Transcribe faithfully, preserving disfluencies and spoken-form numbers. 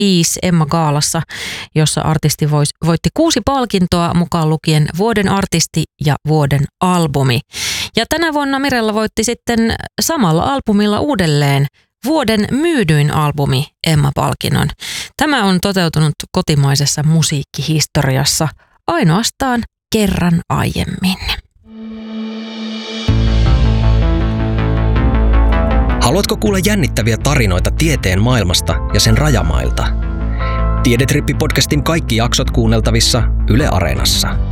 Ease Emma-gaalassa, jossa artisti voitti kuusi palkintoa, mukaan lukien vuoden artisti ja vuoden albumi. Ja tänä vuonna Mirella voitti sitten samalla albumilla uudelleen vuoden myydyin albumi Emma-palkinnon. Tämä on toteutunut kotimaisessa musiikkihistoriassa ainoastaan kerran aiemmin. Haluatko kuulla jännittäviä tarinoita tieteen maailmasta ja sen rajamailta? Tiedetrippi-podcastin kaikki jaksot kuunneltavissa Yle Areenassa.